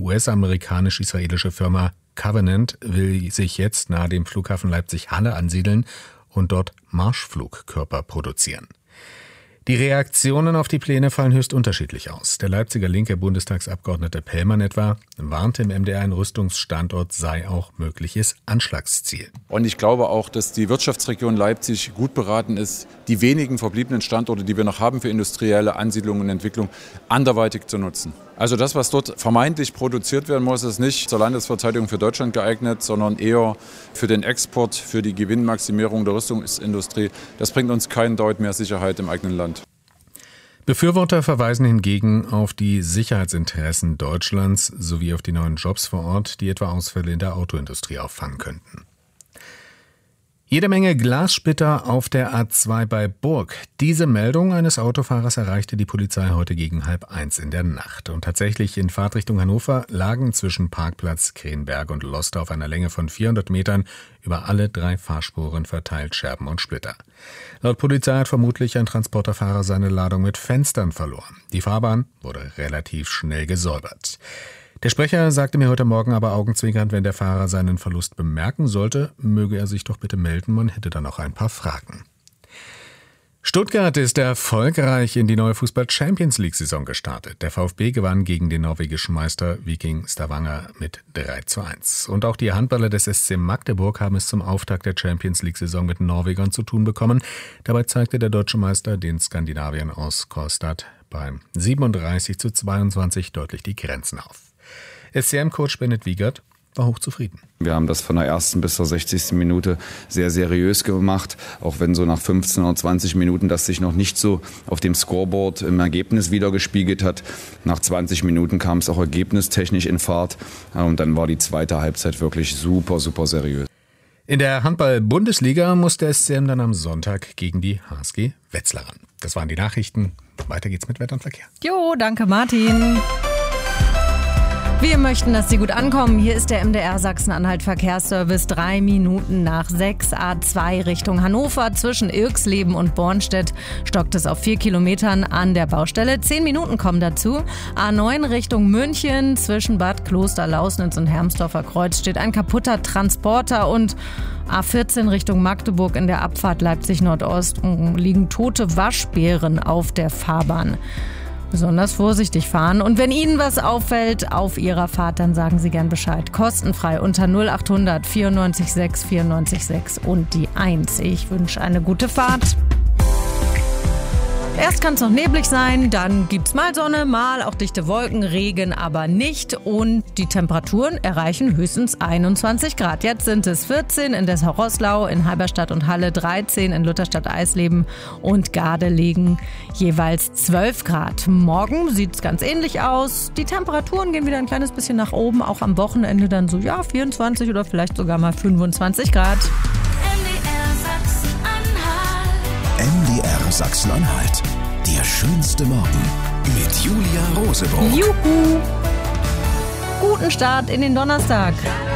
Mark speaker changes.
Speaker 1: US-amerikanisch-israelische Firma Covenant will sich jetzt nahe dem Flughafen Leipzig-Halle ansiedeln und dort Marschflugkörper produzieren. Die Reaktionen auf die Pläne fallen höchst unterschiedlich aus. Der Leipziger linke Bundestagsabgeordnete Pellmann etwa warnte im MDR, ein Rüstungsstandort sei auch mögliches Anschlagsziel.
Speaker 2: Und ich glaube auch, dass die Wirtschaftsregion Leipzig gut beraten ist, die wenigen verbliebenen Standorte, die wir noch haben für industrielle Ansiedlung und Entwicklung, anderweitig zu nutzen. Also das, was dort vermeintlich produziert werden muss, ist nicht zur Landesverteidigung für Deutschland geeignet, sondern eher für den Export, für die Gewinnmaximierung der Rüstungsindustrie. Das bringt uns keinen Deut mehr Sicherheit im eigenen Land.
Speaker 1: Befürworter verweisen hingegen auf die Sicherheitsinteressen Deutschlands sowie auf die neuen Jobs vor Ort, die etwa Ausfälle in der Autoindustrie auffangen könnten. Jede Menge Glassplitter auf der A2 bei Burg. Diese Meldung eines Autofahrers erreichte die Polizei heute gegen 12:30 in der Nacht. Und tatsächlich in Fahrtrichtung Hannover lagen zwischen Parkplatz Krenberg und Loste auf einer Länge von 400 Metern über alle 3 Fahrspuren verteilt Scherben und Splitter. Laut Polizei hat vermutlich ein Transporterfahrer seine Ladung mit Fenstern verloren. Die Fahrbahn wurde relativ schnell gesäubert. Der Sprecher sagte mir heute Morgen aber augenzwinkernd, wenn der Fahrer seinen Verlust bemerken sollte, möge er sich doch bitte melden, man hätte dann noch ein paar Fragen. Stuttgart ist erfolgreich in die neue Fußball-Champions-League-Saison gestartet. Der VfB gewann gegen den norwegischen Meister Viking Stavanger mit 3:1. Und auch die Handballer des SC Magdeburg haben es zum Auftakt der Champions-League-Saison mit Norwegern zu tun bekommen. Dabei zeigte der deutsche Meister den Skandinaviern aus Kårstad beim 37:22 deutlich die Grenzen auf. SCM-Coach Bennett Wiegert war hochzufrieden.
Speaker 3: Wir haben das von der ersten bis zur 60. Minute sehr seriös gemacht, auch wenn so nach 15 oder 20 Minuten das sich noch nicht so auf dem Scoreboard im Ergebnis wiedergespiegelt hat. Nach 20 Minuten kam es auch ergebnistechnisch in Fahrt und dann war die zweite Halbzeit wirklich super seriös.
Speaker 1: In der Handball-Bundesliga muss der SCM dann am Sonntag gegen die HSG Wetzlar ran. Das waren die Nachrichten. Weiter geht's mit Wetter und Verkehr.
Speaker 4: Jo, danke Martin. Wir möchten, dass Sie gut ankommen. Hier ist der MDR Sachsen-Anhalt Verkehrsservice. 3 Minuten nach 6, A2 Richtung Hannover. Zwischen Irxleben und Bornstedt stockt es auf 4 Kilometern an der Baustelle. 10 Minuten kommen dazu. A9 Richtung München. Zwischen Bad Kloster, Lausnitz und Hermsdorfer Kreuz steht ein kaputter Transporter. Und A14 Richtung Magdeburg in der Abfahrt Leipzig Nordost liegen tote Waschbären auf der Fahrbahn. Besonders vorsichtig fahren. Und wenn Ihnen was auffällt auf Ihrer Fahrt, dann sagen Sie gern Bescheid. Kostenfrei unter 0800 94 6 94 6 und die 1. Ich wünsche eine gute Fahrt. Erst kann es noch neblig sein, dann gibt's mal Sonne, mal auch dichte Wolken, Regen aber nicht. Und die Temperaturen erreichen höchstens 21 Grad. Jetzt sind es 14 in Dessau-Roßlau, in Halberstadt und Halle 13, in Lutherstadt-Eisleben und Gardelegen jeweils 12 Grad. Morgen sieht's ganz ähnlich aus. Die Temperaturen gehen wieder ein kleines bisschen nach oben, auch am Wochenende dann so 24 oder vielleicht sogar mal 25 Grad.
Speaker 5: MDR Sachsen-Anhalt. Der schönste Morgen mit Julia Rosebrot.
Speaker 4: Juhu! Guten Start in den Donnerstag.